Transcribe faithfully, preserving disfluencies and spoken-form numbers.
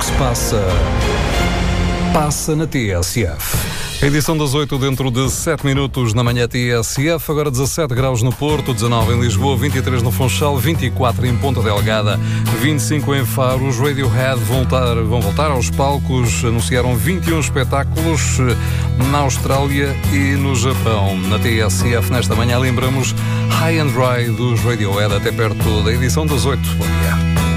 se passa, passa na T S F. Edição das oito dentro de sete minutos na manhã T S F, agora dezassete graus no Porto, dezanove em Lisboa, vinte e três no Funchal, vinte e quatro em Ponta Delgada, vinte e cinco em Faro. Os Radiohead voltar, vão voltar aos palcos, anunciaram vinte e um espetáculos na Austrália e no Japão. Na T S F, nesta manhã, lembramos High and Dry dos Radiohead até perto da edição das oito. Bom dia.